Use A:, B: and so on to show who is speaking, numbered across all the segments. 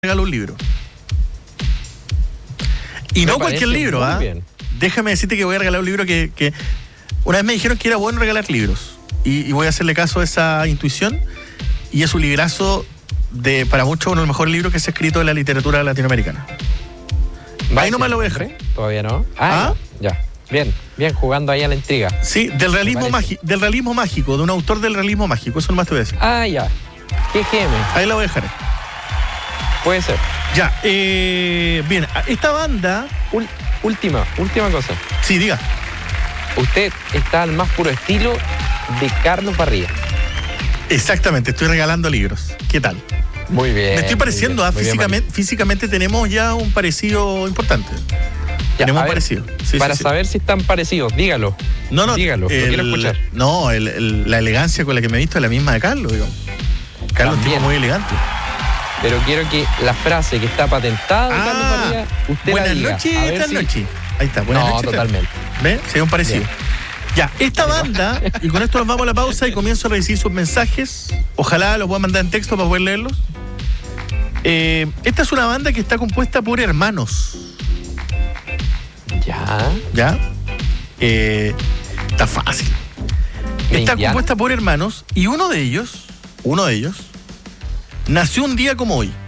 A: regalo un libro. Y no cualquier libro, ¿ah? Déjame decirte que voy a regalar un libro que una vez me dijeron que era bueno regalar libros. Y voy a hacerle caso a esa intuición. Y es un librazo de, para muchos, uno de los mejores libros que se ha escrito en la literatura latinoamericana. Ahí nomás lo voy a dejar.
B: Todavía no. ¿Ah? Ya. Bien, jugando ahí a la intriga.
A: Sí, del realismo mágico, de un autor del realismo mágico. Eso nomás te voy a decir.
B: Ah, ya. GGM.
A: Ahí la voy a dejar.
B: Puede ser.
A: Ya, bien, esta banda...
B: Última cosa.
A: Sí, diga.
B: Usted está al más puro estilo de Carlos Barría.
A: Exactamente, estoy regalando libros. ¿Qué tal?
B: Muy bien.
A: Me estoy pareciendo, físicamente tenemos ya un parecido importante.
B: Ya,
A: tenemos un parecido. Sí,
B: para saber si están parecidos, dígalo.
A: No,
B: dígalo, lo quiero escuchar.
A: No, la elegancia con la que me he visto es la misma de Carlos, digamos. Carlos es un tipo muy elegante.
B: Pero quiero que la frase que está patentada de Carlos Barría, usted la diga.
A: Buenas noches. Ahí está, buenas noches.
B: No, totalmente.
A: ¿Ves? Se ve un parecido. Bien. Ya, esta banda, y con esto nos vamos a la pausa y comienzo a recibir sus mensajes. Ojalá los puedan mandar en texto para poder leerlos. Esta es una banda que está compuesta por hermanos. ¿Ya? Está fácil. Está compuesta por hermanos y uno de ellos nació un día como hoy.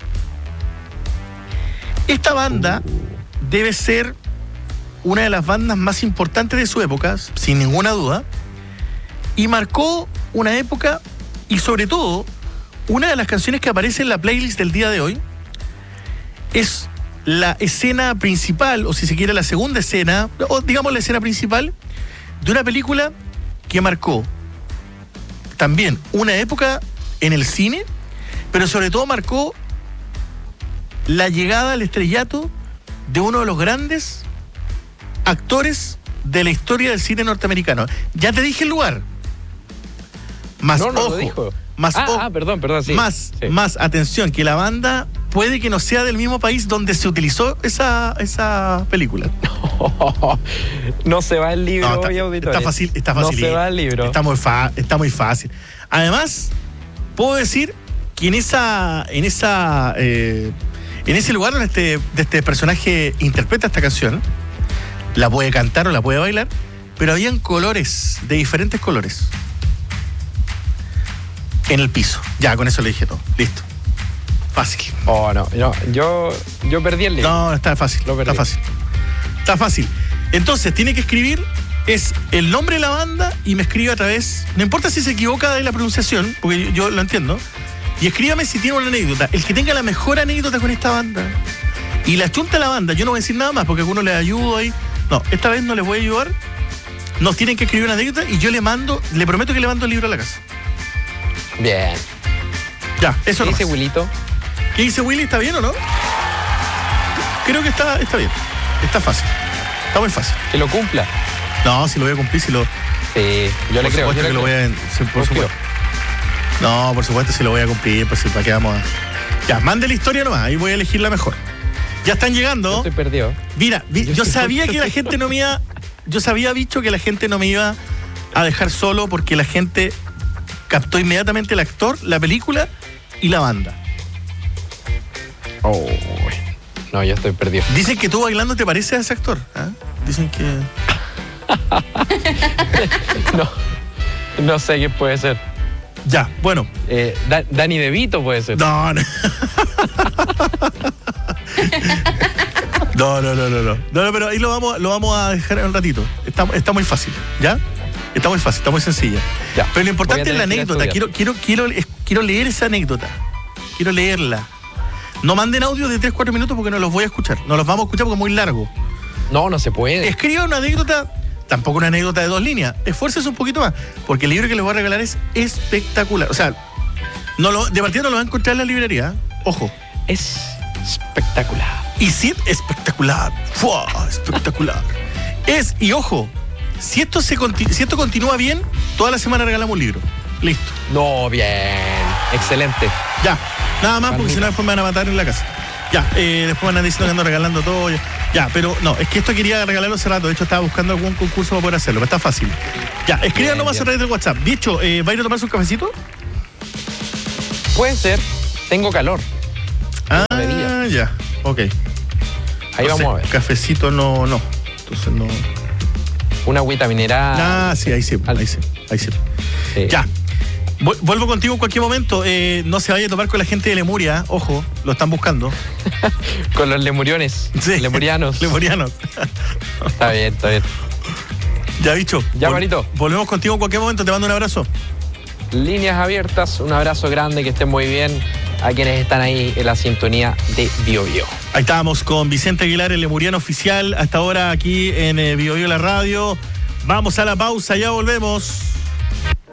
A: Esta banda debe ser una de las bandas más importantes de su época, sin ninguna duda, y marcó una época y sobre todo una de las canciones que aparece en la playlist del día de hoy es la escena principal, o si se quiere la segunda escena, o digamos la escena principal de una película que marcó también una época en el cine, pero sobre todo marcó la llegada al estrellato de uno de los grandes actores de la historia del cine norteamericano. Ya te dije el lugar. Más ojo. Perdón, sí. Más atención, que la banda puede que no sea del mismo país donde se utilizó esa película.
B: No se va el libro, auditores.
A: Está fácil.
B: No se va el libro.
A: Está muy fácil. Además, puedo decir que en ese lugar donde este personaje interpreta esta canción, la puede cantar o la puede bailar, pero habían colores, de diferentes colores, en el piso. Ya, con eso le dije todo. Listo. Fácil.
B: Oh, no. Yo perdí el libro.
A: No, está fácil. Está fácil. Entonces, tiene que escribir, es el nombre de la banda y me escribe a través, no importa si se equivoca de la pronunciación, porque yo lo entiendo, y escríbame si tiene una anécdota. El que tenga la mejor anécdota con esta banda y la chunta a la banda, yo no voy a decir nada más porque a algunos les ayudo ahí. No, esta vez no les voy a ayudar. Nos tienen que escribir una anécdota y yo le prometo que le mando el libro a la casa.
B: Bien.
A: Ya, eso no.
B: ¿Qué dice Willito?
A: ¿Qué dice Willy? ¿Está bien o no? Creo que está bien. Está fácil. Está muy fácil.
B: Que lo cumpla.
A: No, si lo voy a cumplir,
B: Sí, yo le creo.
A: Por supuesto. No, por supuesto, si lo voy a cumplir, pues si para qué vamos a... Ya, mande la historia nomás, ahí voy a elegir la mejor. Ya están llegando.
B: Yo estoy perdido.
A: Mira, yo sabía que la gente no me iba... Yo sabía, bicho, que la gente no me iba a dejar solo porque la gente captó inmediatamente el actor, la película y la banda.
B: Oh, no, yo estoy perdido.
A: Dicen que tú bailando te pareces a ese actor. ¿Eh? Dicen que...
B: No sé qué puede ser.
A: Ya, bueno.
B: Danny DeVito puede ser.
A: No. No, pero ahí lo vamos a dejar en un ratito. Está muy fácil, ¿ya? Está muy fácil, está muy sencilla. Ya. Pero lo importante es la anécdota. Quiero leer esa anécdota. Quiero leerla. No manden audio de 3-4 minutos porque no los voy a escuchar. No los vamos a escuchar porque es muy largo.
B: No se puede.
A: Escriba una anécdota, tampoco una anécdota de 2 líneas. Esfuércese un poquito más, porque el libro que les voy a regalar es espectacular. O sea, de partida no lo van a encontrar en la librería. Ojo.
B: Es espectacular.
A: Y sí, espectacular. ¡Fua! Espectacular. Y ojo, si esto continúa bien, toda la semana regalamos un libro. Listo.
B: No, bien. Excelente.
A: Ya, nada más, porque si no después me van a matar en la casa. Ya, después van a decir que ando regalando todo. Ya, pero no, es que esto quería regalarlo hace rato. De hecho, estaba buscando algún concurso para poder hacerlo, pero está fácil. Ya, escríbanos más a través del WhatsApp. Dicho, ¿va a ir a tomarse un cafecito?
B: Puede ser. Tengo calor.
A: Ya, ok.
B: Ahí
A: Entonces,
B: vamos a ver.
A: Cafecito no. Entonces no.
B: Una agüita mineral.
A: Sí, ahí sí.
B: Sí.
A: Ya. Vuelvo contigo en cualquier momento. No se vaya a topar con la gente de Lemuria. Ojo, lo están buscando.
B: Con los lemuriones.
A: Sí.
B: Lemurianos.
A: Lemurianos.
B: Está bien.
A: Ya, bicho.
B: Ya, Marito.
A: Volvemos contigo en cualquier momento. Te mando un abrazo.
B: Líneas abiertas. Un abrazo grande. Que estén muy bien. A quienes están ahí en la sintonía de Bio Bio.
A: Ahí estábamos con Vicente Aguilar, el lemuriano oficial. Hasta ahora aquí en Bio Bio la radio. Vamos a la pausa. Ya volvemos.